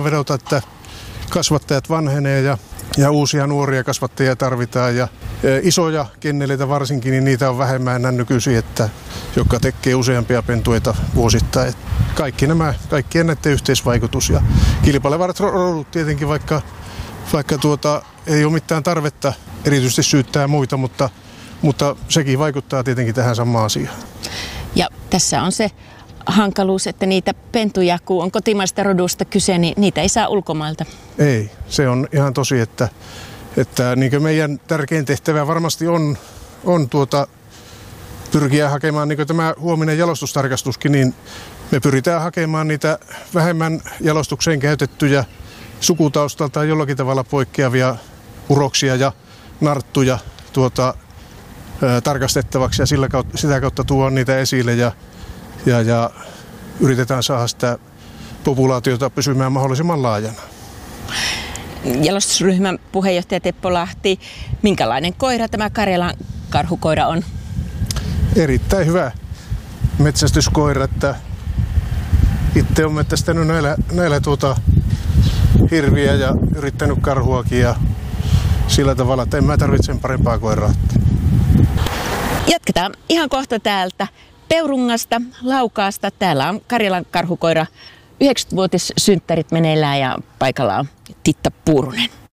vedota, että kasvattajat vanhenee ja uusia nuoria kasvattajia tarvitaan. Ja isoja kenneleitä varsinkin, niin niitä on vähemmän nykyisin, jotka tekee useampia pentueita vuosittain. Kaikkien näiden yhteisvaikutus. Ja kilpailevat rodut tietenkin, vaikka ei ole mitään tarvetta erityisesti syyttää muita, mutta sekin vaikuttaa tietenkin tähän samaan asiaan. Ja tässä on se hankaluus, että niitä pentuja, kun on kotimaista rodusta kyse, niin niitä ei saa ulkomailta. Ei, se on ihan tosi, että niin kuin meidän tärkein tehtävä varmasti on pyrkiä hakemaan, niin kuin tämä huominen jalostustarkastuskin, niin me pyritään hakemaan niitä vähemmän jalostukseen käytettyjä sukutaustaltaan jollakin tavalla poikkeavia uroksia ja narttuja tarkastettavaksi ja sitä kautta tuoda niitä esille ja yritetään saada sitä populaatiota pysymään mahdollisimman laajana. Jalostusryhmän puheenjohtaja Teppo Lahti, minkälainen koira tämä Karjalan karhukoira on? Erittäin hyvä metsästyskoira, että itse olen metsästänyt näillä hirviä ja yrittänyt karhuakin ja sillä tavalla, että en mä tarvitse sen parempaa koiraa. Jatketaan ihan kohta täältä Peurungasta, Laukaasta. Täällä on Karjalan karhukoira 90-vuotissynttärit meneillään ja paikalla on Titta Puurunen.